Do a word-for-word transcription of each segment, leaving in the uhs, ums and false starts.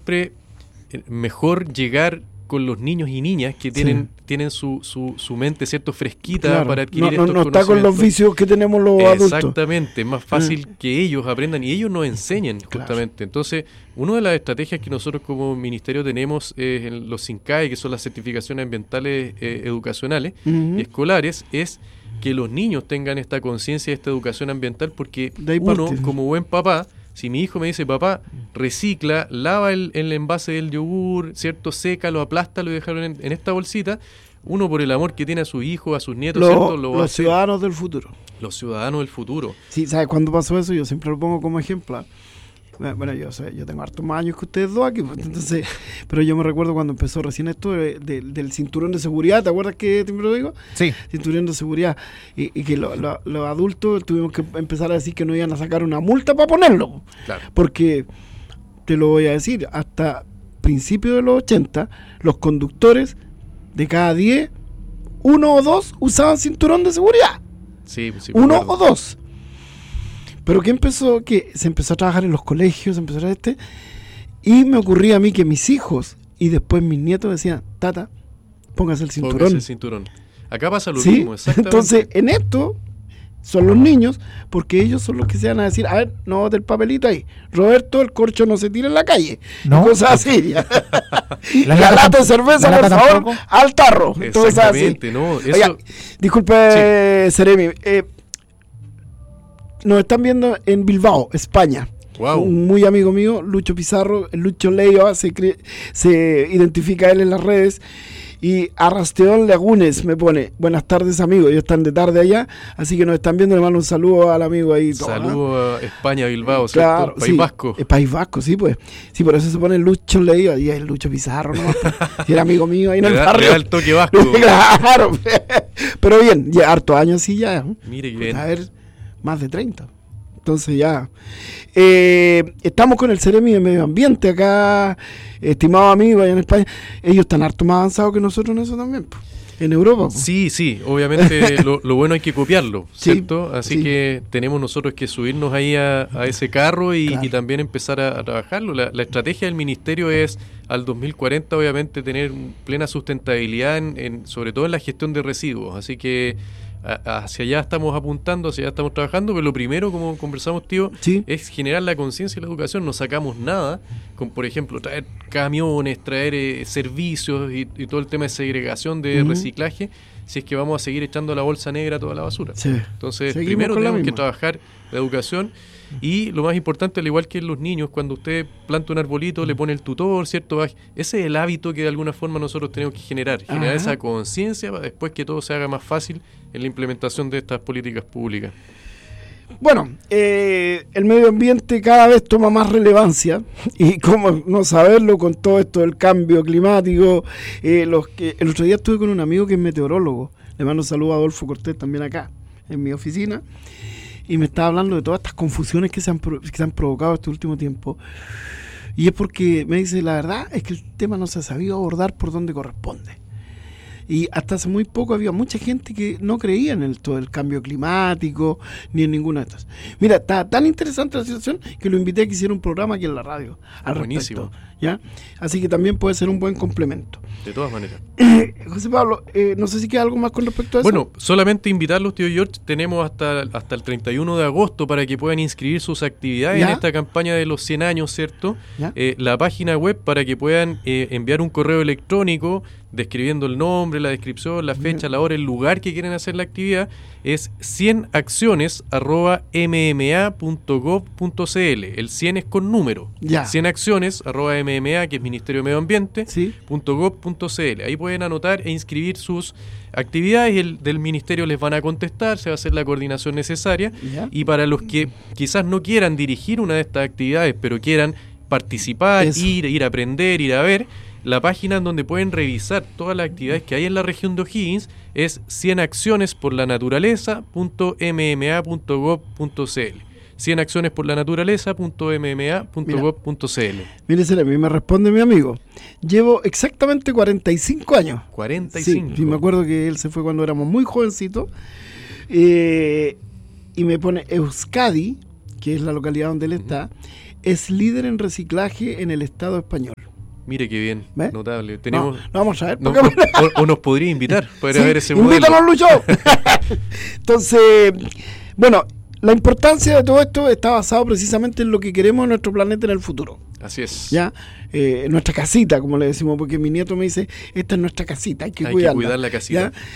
siempre mejor llegar con los niños y niñas que tienen, sí. tienen su, su, su mente, ¿cierto?, fresquita, claro. para adquirir no, estos no, no conocimientos. está con los vicios que tenemos los adultos. Exactamente, es más fácil eh. que ellos aprendan y ellos nos enseñen, justamente. Claro. Entonces, una de las estrategias que nosotros como ministerio tenemos es en los SINCAE, que son las certificaciones ambientales eh, educacionales uh-huh. y escolares, es que los niños tengan esta conciencia de esta educación ambiental, porque uno, parte. como buen papá, si mi hijo me dice, papá, recicla, lava el, el envase del yogur, ¿cierto? Sécalo, aplástalo y déjalo en, en esta bolsita, uno por el amor que tiene a sus hijos, a sus nietos, Lo, ¿cierto? Lo los hace. ciudadanos del futuro. Los ciudadanos del futuro. Sí, ¿sabes cuándo pasó eso? Yo siempre lo pongo como ejemplo. Bueno, yo sé, yo tengo hartos más años que ustedes dos aquí, entonces, pero yo me recuerdo cuando empezó recién esto de, de, del cinturón de seguridad, ¿te acuerdas que siempre lo digo? Sí. Cinturón de seguridad, y, y que lo, lo, los adultos tuvimos que empezar a decir que no iban a sacar una multa para ponerlo, claro. porque, te lo voy a decir, hasta principios de los ochenta, los conductores de cada diez, uno o dos usaban cinturón de seguridad. Sí, sí, uno o dos. Pero que empezó, que se empezó a trabajar en los colegios, se empezó a este, y me ocurría a mí que mis hijos y después mis nietos decían, tata, póngase el cinturón. Póngase el cinturón. Acá pasa lo ¿Sí? mismo, exactamente. Entonces, en esto son los niños, porque ellos son los que se van a decir, a ver, no bote el papelito ahí, Roberto, el corcho no se tira en la calle, ¿no? Cosas así. la, la lata de cerveza, por favor, tampoco. Al tarro. Exactamente, no, eso... Oiga, disculpe, sí. Seremi, eh, nos están viendo en Bilbao, España. Wow. Un muy amigo mío, Lucho Pizarro, Lucho Leiva, se, cre- se identifica él en las redes. Y Arrasteón Lagunes me pone, buenas tardes amigos, ellos están de tarde allá, así que nos están viendo, le mando un saludo al amigo ahí. Saludo a España, Bilbao, claro, País sí, Vasco. El País Vasco, sí, pues. Sí, por eso se pone Lucho Leiva y es Lucho Pizarro, ¿no? Y era amigo mío ahí en el da, barrio. Le da el toque vasco. Claro, pero bien, ya hartos años sí ya. Mire que bien. A ver, más de treinta. Entonces ya, eh, estamos con el Ceremi de Medio Ambiente acá, estimado amigo allá en España. Ellos están harto más avanzados que nosotros en eso también, pues, en Europa. Pues. Sí, sí, obviamente lo, lo bueno hay que copiarlo, ¿cierto? Sí, Así sí. que tenemos nosotros que subirnos ahí a, a ese carro y, claro. y también empezar a, a trabajarlo. La, la estrategia del ministerio es al dos mil cuarenta obviamente tener plena sustentabilidad, en, en, sobre todo en la gestión de residuos. Así que hacia allá estamos apuntando, hacia allá estamos trabajando, pero lo primero, como conversamos, tío, sí. es generar la conciencia y la educación. No sacamos nada con, por ejemplo, traer camiones, traer eh, servicios y, y todo el tema de segregación de uh-huh. reciclaje, si es que vamos a seguir echando a la bolsa negra toda la basura. Sí. Entonces, Seguimos primero tenemos que misma. trabajar la educación. Y lo más importante, al igual que en los niños, cuando usted planta un arbolito, le pone el tutor, ¿cierto? Ese es el hábito que de alguna forma nosotros tenemos que generar, generar Ajá. esa conciencia para después que todo se haga más fácil en la implementación de estas políticas públicas. Bueno, eh, el medio ambiente cada vez toma más relevancia y cómo no saberlo con todo esto del cambio climático. Eh, los que, el otro día estuve con un amigo que es meteorólogo, le mando un saludo a Adolfo Cortés también acá en mi oficina. Y me estaba hablando de todas estas confusiones que se han, que se han provocado este último tiempo. Y es porque me dice, la verdad es que el tema no se ha sabido abordar por donde corresponde. Y hasta hace muy poco había mucha gente que no creía en el, todo el cambio climático, ni en ninguna de estas. Mira, está tan interesante la situación que lo invité a que hiciera un programa aquí en la radio. Al Buenísimo. Respecto, ¿ya? Así que también puede ser un buen complemento. De todas maneras. Eh, José Pablo, eh, no sé si queda algo más con respecto a eso. Bueno, solamente invitarlos, tío George. Tenemos hasta, hasta el treinta y uno de agosto para que puedan inscribir sus actividades ¿Ya? en esta campaña de los cien años, ¿cierto? Eh, la página web para que puedan eh, enviar un correo electrónico describiendo el nombre, la descripción, la fecha, la hora, el lugar que quieren hacer la actividad, es cien acciones arroba m m a punto gov punto c l. El cien es con número. Ya. cien acciones arroba m m a, que es Ministerio de Medio Ambiente, sí. punto gov punto c l. Ahí pueden anotar e inscribir sus actividades y el del Ministerio les van a contestar, se va a hacer la coordinación necesaria. Ya. Y para los que quizás no quieran dirigir una de estas actividades, pero quieran participar, Eso. ir, ir a aprender, ir a ver, la página en donde pueden revisar todas las actividades que hay en la región de O'Higgins es cien acciones por la naturaleza punto m m a punto gov punto c l. cien acciones por la naturaleza punto m m a punto gov punto c l. Mire, a mí me responde mi amigo. Llevo exactamente cuarenta y cinco años. cuarenta y cinco. Sí, sí, me acuerdo que él se fue cuando éramos muy jovencitos. Eh, y me pone Euskadi, que es la localidad donde él está, es líder en reciclaje en el Estado español. Mire qué bien, ¿Ves? Notable. Tenemos, no, no vamos a ver. No, o, o nos podría invitar para sí, ver ese modelo. Invítanos, Lucho. Entonces, bueno, la importancia de todo esto está basado precisamente en lo que queremos en nuestro planeta en el futuro. Así es. ¿Ya? Eh, nuestra casita, como le decimos, porque mi nieto me dice, esta es nuestra casita, hay que hay cuidarla. Hay que cuidar la casita. ¿Ya?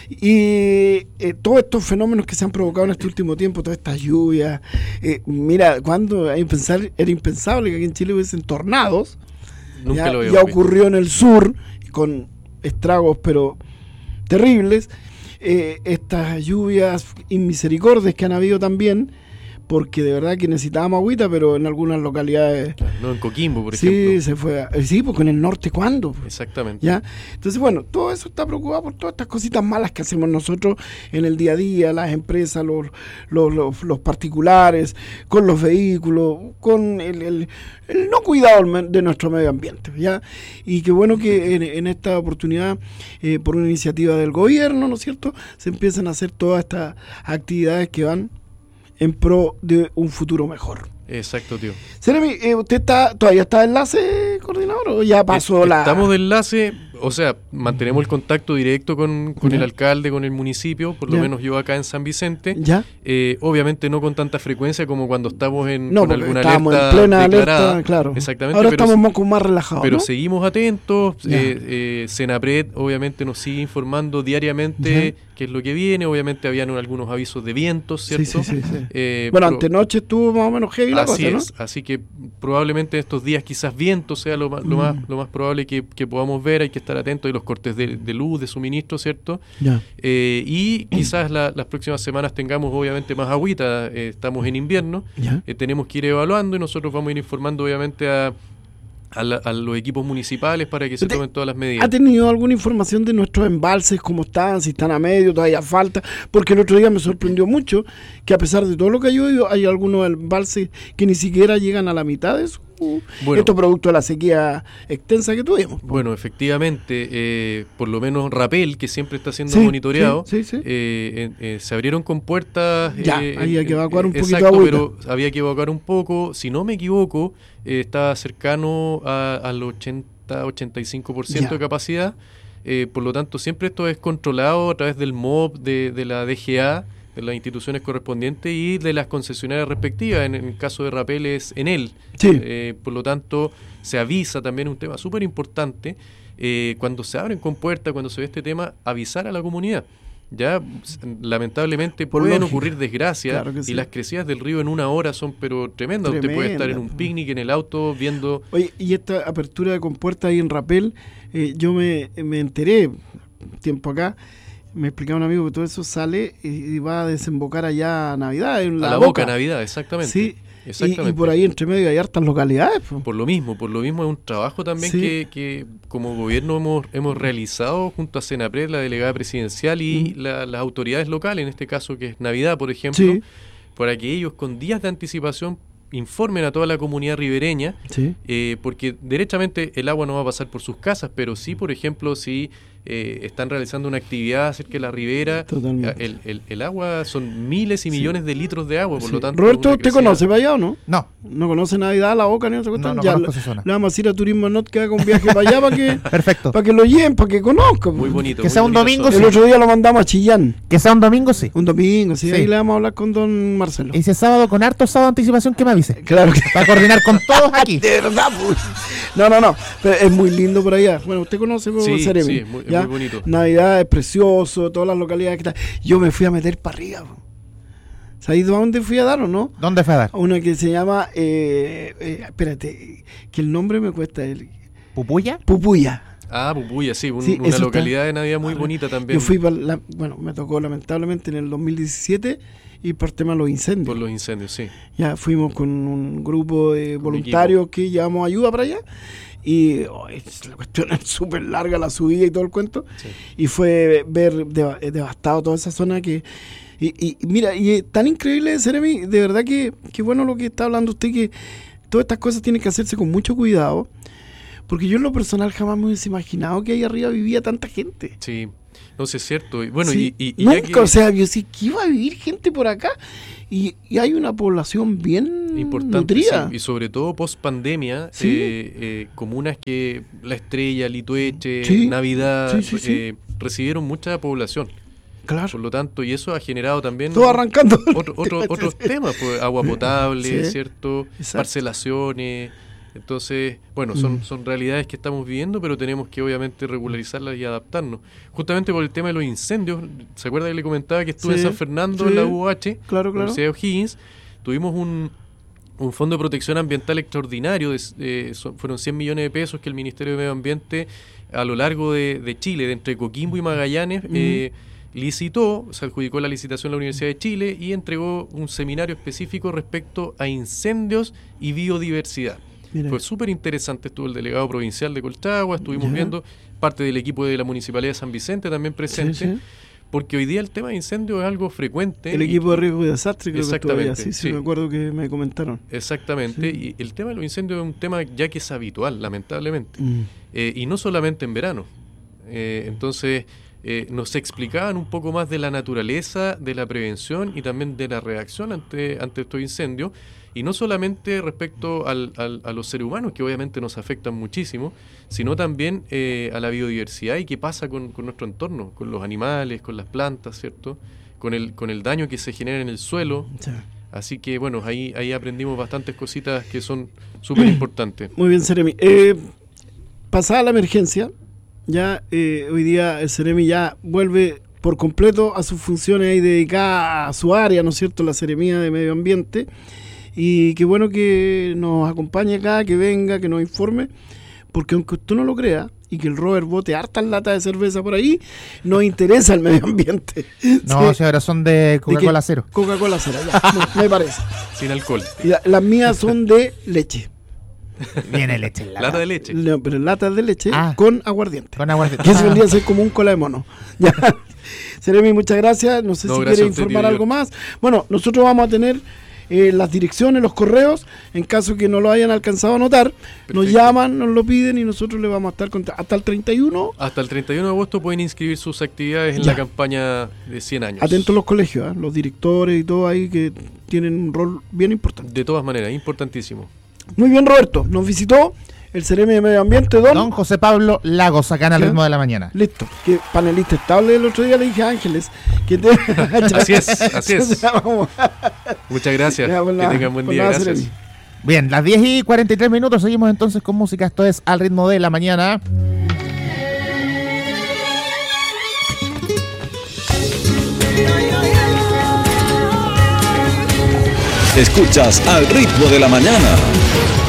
Y eh, todos estos fenómenos que se han provocado en este último tiempo, todas estas lluvias, eh, mira, cuando hay que pensar, era impensable que aquí en Chile hubiesen tornados. Nunca ya, lo ya ocurrió en el sur con estragos pero terribles, eh, estas lluvias inmisericordias que han habido también, porque de verdad que necesitábamos agüita, pero en algunas localidades... No, en Coquimbo, por sí, ejemplo. Sí, se fue. A, sí, porque en el norte, ¿cuándo? Exactamente. ¿Ya? Entonces, bueno, todo eso está preocupado por todas estas cositas malas que hacemos nosotros en el día a día, las empresas, los, los, los, los particulares, con los vehículos, con el, el, el no cuidado de nuestro medio ambiente, ¿ya? Y qué bueno que en, en esta oportunidad, eh, por una iniciativa del gobierno, ¿no es cierto?, se empiezan a hacer todas estas actividades que van en pro de un futuro mejor. Exacto, tío. Seremi, eh, ¿usted está todavía está de enlace, coordinador, o ya pasó es, la...? Estamos de enlace, o sea, mantenemos el contacto directo con, con el alcalde, con el municipio, por lo ya. menos yo acá en San Vicente. ¿Ya? Eh, obviamente no con tanta frecuencia como cuando estamos en no, con alguna estábamos alerta en plena declarada. Alerta, claro. Exactamente. Ahora pero, estamos un poco más relajados, Pero ¿no? seguimos atentos. Eh, eh, Senapred obviamente nos sigue informando diariamente ya. qué es lo que viene. Obviamente habían algunos avisos de vientos, ¿cierto? Sí, sí, sí, sí. Eh, bueno, pero, antenoche estuvo más o menos heavy la así cosa, es, ¿no? Así que probablemente estos días quizás viento sea lo más, lo mm. más, lo más probable que, que podamos ver. Hay que estar atentos de los cortes de, de luz, de suministro, ¿cierto? Ya. Eh, y quizás la, las próximas semanas tengamos obviamente más agüita. Eh, estamos en invierno. Eh, tenemos que ir evaluando y nosotros vamos a ir informando obviamente a A, la, a los equipos municipales para que se tomen todas las medidas. ¿Ha tenido alguna información de nuestros embalses, cómo están, si están a medio, todavía falta? Porque el otro día me sorprendió mucho que a pesar de todo lo que ha llovido, hay algunos embalses que ni siquiera llegan a la mitad de eso. Bueno, esto producto de la sequía extensa que tuvimos. Bueno, efectivamente, eh, por lo menos Rapel, que siempre está siendo sí, monitoreado, sí, sí, sí. Eh, eh, se abrieron compuertas. Ya, eh, había que evacuar un poquito exacto, de agüita. Pero había que evacuar un poco. Si no me equivoco, eh, estaba cercano a, al ochenta a ochenta y cinco por ciento ya. de capacidad. Eh, por lo tanto, siempre esto es controlado a través del M O B, de, de la D G A, de las instituciones correspondientes y de las concesionarias respectivas. En, en el caso de Rapel es Enel. Sí. Eh, por lo tanto, se avisa también un tema súper importante. Eh, cuando se abren compuertas, cuando se ve este tema, avisar a la comunidad. Ya, lamentablemente por pueden lógica. ocurrir desgracias, Claro y sí. las crecidas del río en una hora son pero tremendas. Tremenda. Usted puede estar en un picnic en el auto viendo... Oye, y esta apertura de compuertas ahí en Rapel, eh, yo me, me enteré tiempo acá, me explicaba un amigo que todo eso sale y va a desembocar allá a Navidad. En la a la boca, boca Navidad, exactamente. Sí, exactamente. Y, y por ahí entre medio hay hartas localidades. Pues. Por lo mismo, por lo mismo es un trabajo también sí. que, que como gobierno hemos, hemos realizado junto a Senapred, la delegada presidencial y mm. la, las autoridades locales, en este caso que es Navidad, por ejemplo, sí. para que ellos con días de anticipación informen a toda la comunidad ribereña, sí. eh, porque derechamente el agua no va a pasar por sus casas, pero sí, por ejemplo, si eh, están realizando una actividad cerca de la ribera, el, el, el agua son miles y millones sí. de litros de agua, por sí. lo tanto... Roberto, ¿usted conoce para allá o no? No. ¿No conoce Navidad, La Boca, ni otra cosa? No, no ya conozco le, esa zona. Le vamos a ir a Turismo Not que haga un viaje para allá para que, Perfecto. para que lo lleven, para que conozca. Muy bonito. Que muy sea un domingo, sí. El otro día lo mandamos a Chillán. Que sea un domingo, sí. Un domingo, sí, sí. Ahí le vamos a hablar con don Marcelo. Y si es sábado, con harto sábado anticipación, que me avise. Claro que para coordinar con todos aquí. De verdad, pues. No, no, no. Pero es muy lindo por allá. Bueno, usted conoce sí, Seremi. Sí, es muy, es muy bonito. Navidad es precioso, todas las localidades que están. Yo me fui a meter para arriba. ¿Sabéis a dónde fui a dar o no? ¿Dónde fue a dar? A una que se llama. Eh, eh, espérate, que el nombre me cuesta. El, ¿Pupuya? Pupuya. Ah, Pupuya, sí, un, sí una localidad está. de Navidad muy bonita también. Yo fui para la, bueno, me tocó lamentablemente en el dos mil diecisiete y por tema de los incendios. Por los incendios, sí. Ya fuimos con un grupo de voluntarios que llevamos ayuda para allá y oh, es, la cuestión es súper larga, la subida y todo el cuento. Sí. Y fue ver deva, devastado toda esa zona que... Y, y mira, y es tan increíble, Seremi, de verdad que, que bueno lo que está hablando usted, que todas estas cosas tienen que hacerse con mucho cuidado. Porque yo en lo personal jamás me hubiese imaginado que ahí arriba vivía tanta gente. Sí, no sé, es cierto. Y bueno, sí, y, y, y nunca, ya que... o sea, yo sí que iba a vivir gente por acá. Y, y hay una población bien importante, nutrida. sí, y sobre todo post pandemia, Sí. eh, eh, comunas que La Estrella, Litueche, Sí. Navidad, Sí, sí, sí. eh, recibieron mucha población. Claro. Por lo tanto, y eso ha generado también Todo arrancando. otro, otro- otros temas, pues, agua potable, Sí. ¿cierto? Exacto. Parcelaciones. Entonces, bueno, son, Mm. son realidades que estamos viviendo, pero tenemos que obviamente regularizarlas y adaptarnos. Justamente por el tema de los incendios, ¿se acuerda que le comentaba que estuve Sí, en San Fernando, sí. en la U O H, Claro, claro. Universidad de O'Higgins? Tuvimos un, un fondo de protección ambiental extraordinario, de, eh, son- fueron cien millones de pesos que el Ministerio de Medio Ambiente a lo largo de, de Chile, de entre Coquimbo y Magallanes, Mm. eh, licitó, se adjudicó la licitación a la Universidad de Chile y entregó un seminario específico respecto a incendios y biodiversidad. Mira. Fue súper interesante, estuvo el delegado provincial de Colchagua, estuvimos Ya. viendo parte del equipo de la Municipalidad de San Vicente también presente, Sí, sí. porque hoy día el tema de incendios es algo frecuente. El y- equipo de riesgo y desastre, creo que estuvo allá. Exactamente, Sí, sí, sí. me acuerdo que me comentaron. Exactamente, Sí. y el tema de los incendios es un tema ya que es habitual, lamentablemente, Mm. eh, y no solamente en verano. Eh, entonces, eh, nos explicaban un poco más de la naturaleza, de la prevención y también de la reacción ante, ante estos incendios, y no solamente respecto al, al- a los seres humanos, que obviamente nos afectan muchísimo, sino también eh, a la biodiversidad y qué pasa con, con nuestro entorno, con los animales, con las plantas, ¿cierto? Con el, con el daño que se genera en el suelo. Sí. Así que bueno, ahí, ahí aprendimos bastantes cositas que son súper importantes. Muy bien, Seremi. Eh, pasada la emergencia, ya eh, hoy día el Seremi ya vuelve por completo a sus funciones ahí dedicadas a su área, ¿no es cierto?, la Seremía de Medio Ambiente. Y qué bueno que nos acompañe acá, que venga, que nos informe, porque aunque usted no lo crea, y que el Robert bote hartas latas de cerveza por ahí, nos interesa el medio ambiente. No, Sí. señora, son de Coca-Cola qué? cero. Coca-Cola cero, ya, me, me parece. Sin alcohol. Y la- las mías son de leche. Viene leche en Lata de leche. No, pero latas de leche Ah. con aguardiente. Con aguardiente. Que eso Ah. vendría a ser como un cola de mono. Ya. Seremi, muchas gracias. No sé No, si gracias quiere a usted, informar tío algo George. más. Bueno, nosotros vamos a tener eh, las direcciones, los correos, en caso que no lo hayan alcanzado a anotar. Nos Perfecto. llaman, nos lo piden y nosotros le vamos a estar contra- hasta el treinta y uno. Hasta el treinta y uno de agosto pueden inscribir sus actividades en Ya. la campaña de cien años. Atentos los colegios, ¿ah? Los directores y todo ahí que tienen un rol bien importante. De todas maneras, importantísimo. Muy bien, Roberto. Nos visitó el Seremi de Medio Ambiente, don. Don José Pablo Lagos, acá en el ¿Ya? ritmo de la mañana. Listo. Que panelista estable. El otro día le dije a Ángeles que te... Así es, así es. Vamos. Muchas gracias. Ya, pues Que nada, tengan buen pues día. nada, Gracias. Seremi. Bien, las diez y cuarenta y tres minutos, seguimos entonces con música. Esto es Al ritmo de la mañana. Escuchas Al ritmo de la mañana.